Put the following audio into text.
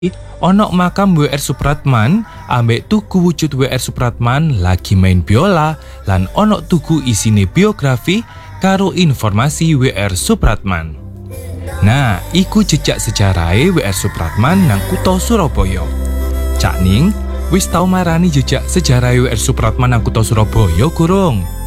Onok makam WR Supratman, ambek tuku wujud WR Supratman lagi main biola, lan onok tuku isine biografi karo informasi WR Supratman. Nah, iku jejak sejarahé WR Supratman nang kutha Surabaya. Cak Ning, wis tau marani jejak sejarah WR Supratman nang kutha Surabaya gurung?